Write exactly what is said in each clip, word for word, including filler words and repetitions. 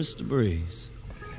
Mister Breeze.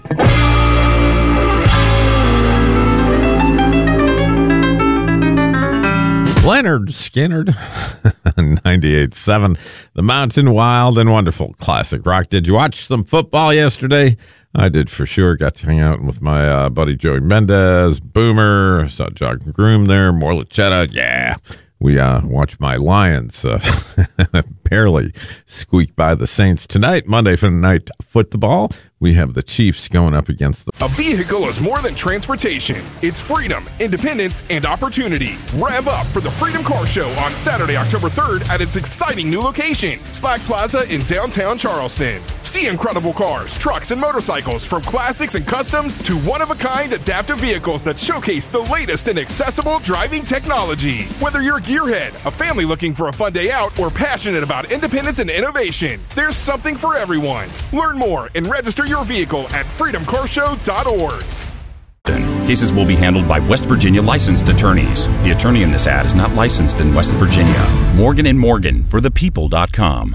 Leonard Skinnard, ninety-eight point seven, The Mountain, wild and wonderful classic rock. Did you watch some football yesterday? I did for sure. Got to hang out with my uh, buddy Joey Mendez, Boomer, saw John Groom there, Morlachetta. Yeah, we uh, watched my Lions uh, barely squeak by the Saints. Tonight, Monday for night football, we have the Chiefs going up against the... A vehicle is more than transportation. It's freedom, independence, and opportunity. Rev up for the Freedom Car Show on Saturday, October third at its exciting new location, Slack Plaza in downtown Charleston. See incredible cars, trucks, and motorcycles from classics and customs to one-of-a-kind adaptive vehicles that showcase the latest in accessible driving technology. Whether you're a gearhead, a family looking for a fun day out, or passionate about independence and innovation, there's something for everyone. Learn more and register your vehicle at freedom car show dot org. Cases will be handled by West Virginia licensed attorneys. The attorney in this ad is not licensed in West Virginia. Morgan and Morgan for the people dot com.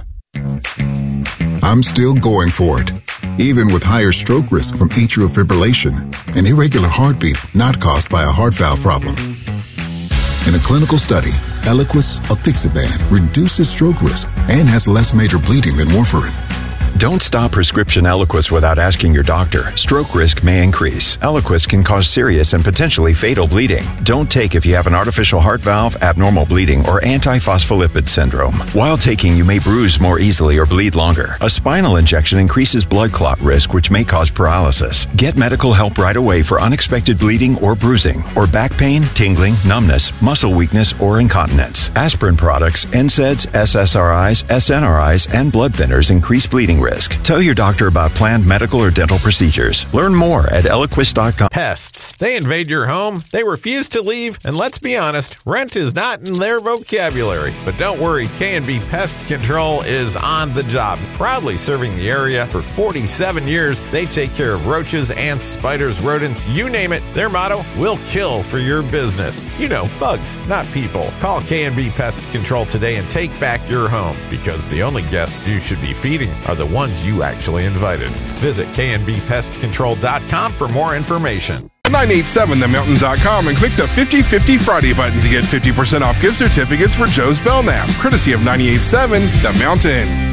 I'm still going for it, even with higher stroke risk from atrial fibrillation, an irregular heartbeat not caused by a heart valve problem. In a clinical study, Eliquis apixaban reduces stroke risk and has less major bleeding than warfarin. Don't stop prescription Eliquis without asking your doctor. Stroke risk may increase. Eliquis can cause serious and potentially fatal bleeding. Don't take if you have an artificial heart valve, abnormal bleeding, or antiphospholipid syndrome. While taking, you may bruise more easily or bleed longer. A spinal injection increases blood clot risk, which may cause paralysis. Get medical help right away for unexpected bleeding or bruising, or back pain, tingling, numbness, muscle weakness, or incontinence. Aspirin products, N SAIDs, S S R Is, S N R Is, and blood thinners increase bleeding risk. Tell your doctor about planned medical or dental procedures. Learn more at Eliquis dot com. Pests. They invade your home, they refuse to leave, and let's be honest, rent is not in their vocabulary. But don't worry, K and B Pest Control is on the job. Proudly serving the area for forty-seven years, they take care of roaches, ants, spiders, rodents, you name it. Their motto, we'll kill for your business. You know, bugs, not people. Call K and B Pest Control today and take back your home, because the only guests you should be feeding are the ones you actually invited. Visit K and B pest control dot com for more information. nine eight seven the mountain dot com and click the fifty fifty Friday button to get fifty percent off gift certificates for Joe's Belknap, courtesy of ninety-eight point seven The Mountain.